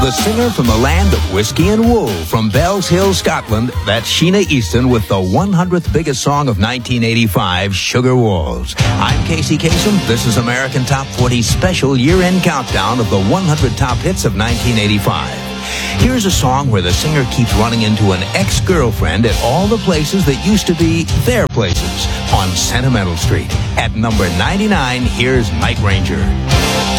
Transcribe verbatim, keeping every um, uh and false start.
The singer from the land of whiskey and wool, from Bells Hill, Scotland, that's Sheena Easton with the one hundredth biggest song of nineteen eighty-five, Sugar Walls. I'm Casey Kasem. This is American Top forty special year-end countdown of the one hundred top hits of nineteen eighty-five. Here's a song where the singer keeps running into an ex-girlfriend at all the places that used to be their places on Sentimental Street. At number ninety-nine, here's Night Ranger.